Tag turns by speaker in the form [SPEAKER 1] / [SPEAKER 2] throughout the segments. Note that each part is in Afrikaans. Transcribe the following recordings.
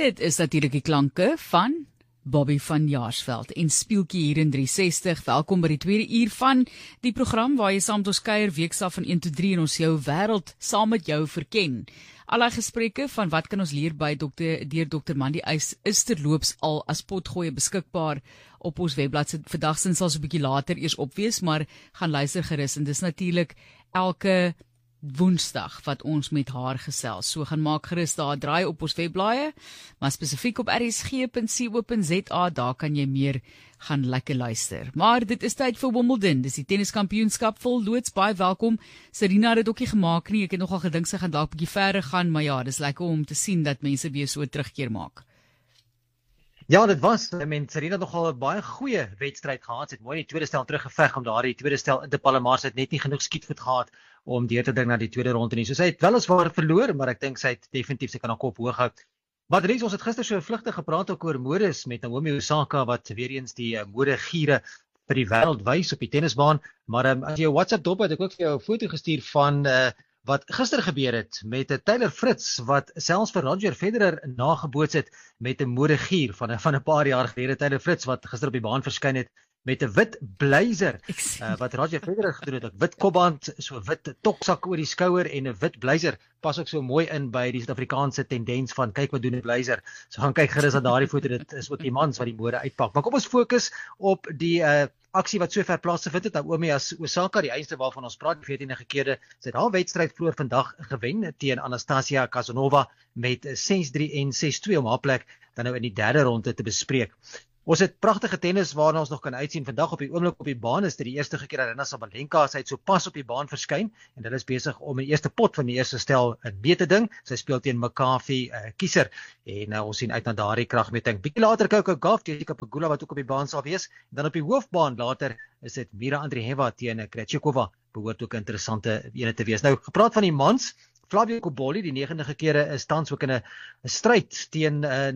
[SPEAKER 1] Dit is natuurlik die klanke van Bobby van Jaarsveld en Speeltjie hier in 360. Welkom by die tweede uur van die program waar jy saam met ons kuier weeksaaf van 1 tot 3 en ons jou wêreld saam met jou verken. Allerlei gesprekke van wat kan ons leer by deur Dr. Mandy Uys is terloops al as potgoeie beskikbaar op ons webblad. Vandag sal so 'n bietjie later eers opwees, maar gaan luister gerus en dis natuurlik elke Woensdag wat ons met haar gesels. So gaan maak gerus daar draai op ons webblaaie, maar spesifiek op rsg.co.za, daar kan jy meer gaan lekker luister. Maar dit is tyd vir Wimbledon, dis die tenniskampioenskap vol loods, baie welkom. Serena het dit ook nie gemaak nie, ek het nogal gedink sy gaan dalk bietjie verder gaan, maar ja, dis lekker om te sien dat mense weer so terugkeer maak.
[SPEAKER 2] Ja, dit was, Serena het nogal 'n baie goeie wedstryd gehad, sy het mooi in die tweede stel teruggeveg om daardie tweede stel in te palmaar, sy het net nie genoeg skietvoet gehad om deur te dring na die tweede ronde nie. So sy het weliswaar verloor, maar ek dink sy het definitief sy kan haar kop hoog hou. Maar Dries, ons het gister so vlugtig gepraat ook oor modes met Naomi Osaka wat weer eens die modegiere vir die wêreld wys op die tennisbaan. Maar as jy jou WhatsApp dop het, ek ook vir jou 'n foto gestuur van wat gister gebeur het met Taylor Fritz wat selfs vir Roger Federer nageboots het met 'n modegier van 'n paar jaar gelede. Taylor Fritz wat gister op die baan verskyn het met 'n wit blazer wat Roger Federer gedoen het, 'n wit kopband, so 'n wit toksak oor die skouer en 'n wit blazer, pas ook so mooi in by die Suid-Afrikaanse tendens van kyk wat doen 'n blazer. So gaan kyk gerus aan daardie foto, dit is ook die mans wat die mode uitpak. Maar kom ons fokus op die aksie wat sover plaasgevind het. Naomi Osaka, die einste waarvan ons praat, die 14de keerde, sy het haar wedstryd vroeër vandag gewen teen Anastasia Kazanova met 6-3 en 6-2 om haar plek dan nou in die derde ronde te bespreek. Ons het pragtige tennis waarna ons nog kan uitsien. Vandag op die oomblik op die baan is dit die eerste keer dat Aryna Sabalenka, sy het so pas op die baan verskyn en hulle is besig om die eerste pot van die eerste stel mee te ding. Sy speel teen Makafi Kieser en ons sien uit na daardie kragmeting. Bietjie later Coco Gauff, Jessica Pegula wat ook op die baan sal wees. En dan op die hoofbaan later is dit Mira Andreeva teen Krejcikova, behoort ook 'n interessante ene te wees. Nou, gepraat van die mans, Flavio Cobolli, die 9de keerde, is tans ook in 'n stryd teen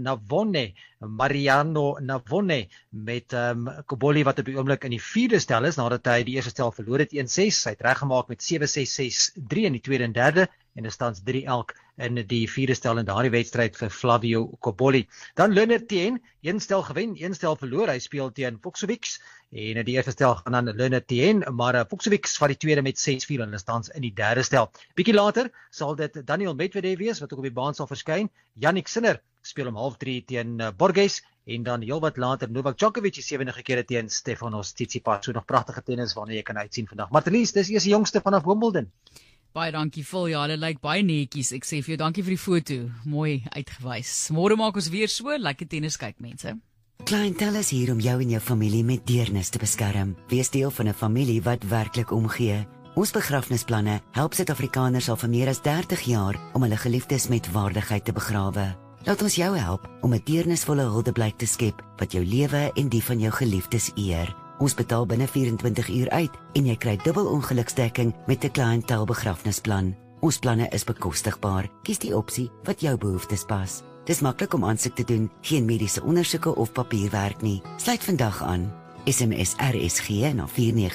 [SPEAKER 2] Mariano Navone met Cobolli wat op die oomblik in die 4de stel is, nadat hy die eerste stel verloor het 1-6. Hy het reggemaak met 7-6, 6-3 in die tweede en derde, en is tans 3 elk in die 4de stel in daardie wedstryd vir Flavio Cobolli. Dan Leonard Tien, 1 stel gewen, 1 stel verloor, hy speel teen Fucsovics, en die eerste stel gaan aan Leonard Tien, maar Fucsovics van die tweede met 6-4 en is tans in die derde stel. Bietjie later sal dit Daniel Medvedev wees, wat ook op die baan sal verskyn. Jannik Sinner speel om 2:30 teen Borges, en dan heel wat later Novak Djokovic, die 7de keerde teen Stefanos Tsitsipas. So nog pragtige tennis waarna jy kan uitsien vandag. Martelies, dis eers die jongste vanaf Wimbledon.
[SPEAKER 1] Baie dankie Phil, ja, hulle lyk baie netjies. Ek sê vir jou dankie vir die foto, mooi uitgewys. Môre maak ons weer so, lekker tennis kyk mense.
[SPEAKER 3] Clientele is hier om jou en jou familie met deernis te beskerm. Wees deel van 'n familie wat werklik omgee. Ons begrafnisplanne help Suid-Afrikaners al vir meer as 30 jaar om hulle geliefdes met waardigheid te begrawe. Laat ons jou help om 'n deernisvolle huldeblyk te skep wat jou lewe en die van jou geliefdes eer. Ons betaal binne 24 uur uit en jy kry dubbel ongeluksdekking met 'n clientele begrafnisplan. Ons planne is bekostigbaar. Kies die opsie wat jou behoeftes pas. Dis maklik om aansoek te doen, geen mediese ondersoeke of papierwerk nie. Sluit vandag aan. SMS RSG na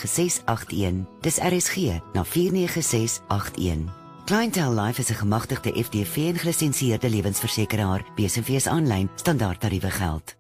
[SPEAKER 3] 49681. Dis RSG na 49681. Clientele Life is 'n gemagtigde FDV en gelisensieerde lewensversekeraar. BSV aanlyn, standaard tariewe geld.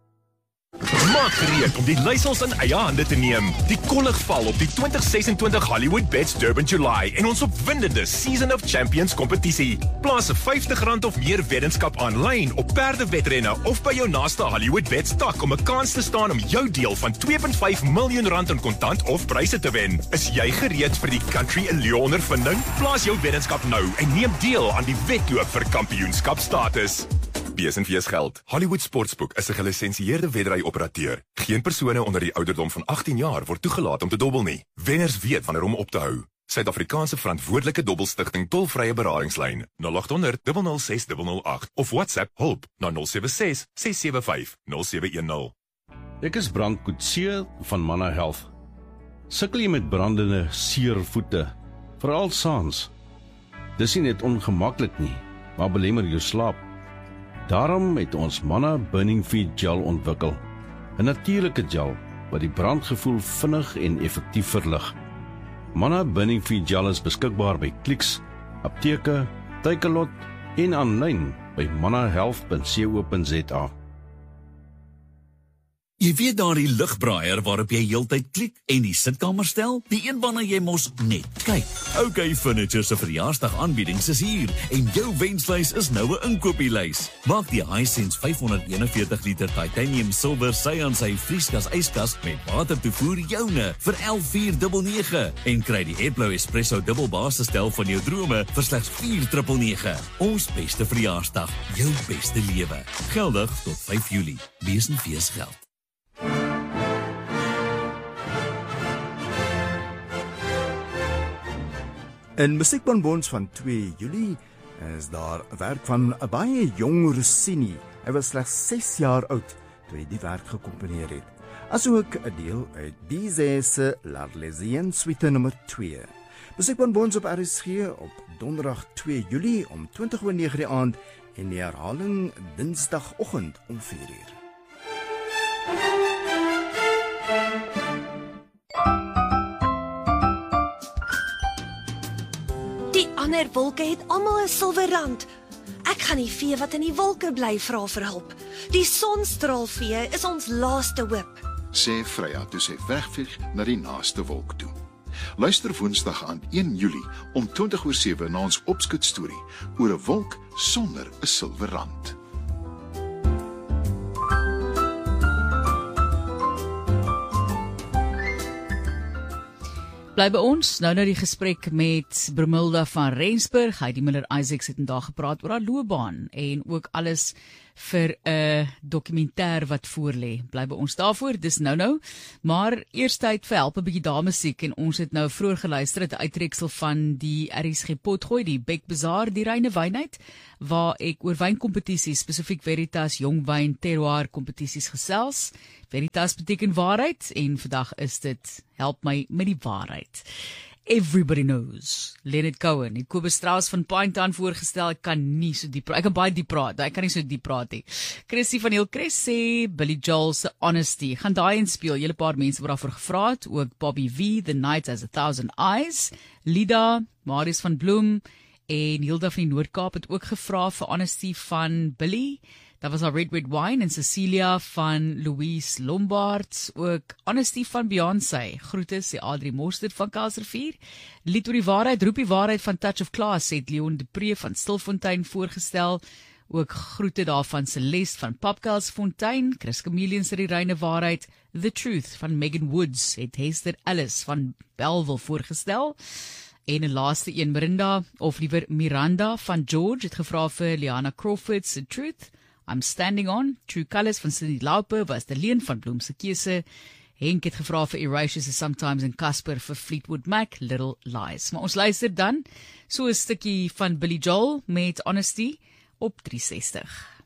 [SPEAKER 4] Maak gereed om die leiersels in eie hande te neem. Die kollig val op die 2026 Hollywood Bets Durban July en ons opwindende Season of Champions kompetisie. Plaas 'n R50 of meer weddenskap aanlyn op perdewedrenne of by jou naaste Hollywood Bets tak om 'n kans te staan om jou deel van R2.5 miljoen in kontant of pryse te wen. Is jy gereed vir die Country Allure ondervinding? Plaas jou weddenskap nou en neem deel aan die wedloop vir kampioenskapstatus. BSV geld. Hollywood Sportsbook is 'n gelisensieerde wedry-operateur. Geen persone onder die ouderdom van 18 jaar word toegelaat om te dobbel nie. Wenners weet wanneer om op te hou. Suid-Afrikaanse verantwoordelike dobbelstigting tolvrye beradingslyn 0800 006 008 of WhatsApp hulp na 076 675 0710.
[SPEAKER 5] Ek is Brand Coetzee van Manna Health. Sukkel jy met brandende seer voete, veral saans? Dis nie net ongemaklik nie, maar belemmer jou slaap. Daarom het ons Manna Burning Feet Gel ontwikkel. 'n natuurlike gel wat die brandgevoel vinnig en effektief verlig. Manna Burning Feet Gel is beskikbaar by Clicks, apteke, Takealot en aanlyn by mannahealth.co.za.
[SPEAKER 6] Jy weet daardie ligbraaier waarop jy heeltyd klik en die sitkamer stel? Die een waarna jy mos net kyk. OK Furniture se verjaarsdag-aanbiedings is hier en jou wenslys is nou 'n inkopieslys. Maak die Hisense 541 liter titanium silver sy vrieskas yskas met watertoevoer joune vir 11,499 en kry die Airflow Espresso dubbelbasisstel van jou drome vir slegs 4,999. Ons beste verjaarsdag, jou beste lewe. Geldig tot 5 Julie. Wees en fees geld.
[SPEAKER 7] In Musiekbonbons van 2 Julie is daar 'n werk van 'n baie jong Rossini. Hy was slegs 6 jaar oud toe hy die werk gekomponeer het. Asook 'n deel uit Bizet se L'Arlésienne Suite nommer 2. Musiekbonbons op RSG op donderdag 2 Julie om 20:09 die aand en die herhaling dinsdagoggend om 4:00.
[SPEAKER 8] Ander wolke het almal 'n silwer rand. Ek gaan die vee wat in die wolke bly vra vir hulp. Die sonstraalvee is ons laaste hoop,
[SPEAKER 9] sê Freya toe sy wegvlieg na die naaste wolk toe. Luister Woensdag aan 1 Julie om 20:07 na ons opskud storie oor 'n wolk sonder 'n silwer rand.
[SPEAKER 1] Bly by ons, nou die gesprek met Brumilda van Rensburg. Heidi Miller-Isaacs het vandag gepraat oor haar loopbaan en ook alles vir 'n dokumentêr wat voorlê. Bly by ons daarvoor, dis nou. Maar eers tyd vir help 'n bietjie damemusiek en ons het nou vroeër geluister het 'n uittreksel van die RSG Potgooi, die Bek Bazaar, die Reine Wynheid, waar ek oor wynkompetisies, spesifiek Veritas Jong Wyn Terroir kompetisies gesels. Veritas beteken waarheid en vandag is dit help my met die waarheid. Everybody knows. Leonard Cohen, die Kobus Strauss van Pinetown voorgestel. Ek kan nie so diep praat. Ek kan baie diep praat. Ek kan nie so diep praat nie. Chrissy van Hilcrest sê Billy Joel se Honesty. Gaan daai inspeel. Julle paar mense wat daarvoor gevra het. Ook Bobby V, The Night Has 1,000 Eyes. Lida, Marius van Bloem en Hilda van die Noord-Kaap het ook gevra vir Honesty van Billy. Daar was al Red Wine en Cecilia van Louise Lombard, ook Honesty van Beyoncé. Groete sê Adrie Mostert van Kaalsrivier. Lied oor die waarheid, roep die waarheid van Touch of Class, het Leon de Pre van Stilfontein voorgestel. Ook groete daarvan Celeste van Papkelsfontein, Chris Chameleon sê die reine waarheid. The Truth van Megan Woods het Hester Ellis van Bellville voorgestel. En 'n laaste een, Miranda van George het gevra vir Liana Crawford se Truth. I'm Standing On, True Colours van Cindy Lauper was de Leen van Bloem se keuse. Henk het gevra vir Erasures is Sometimes en Casper vir Fleetwood Mac, Little Lies. Maar ons luister dan so 'n stukkie van Billy Joel met Honesty op 360.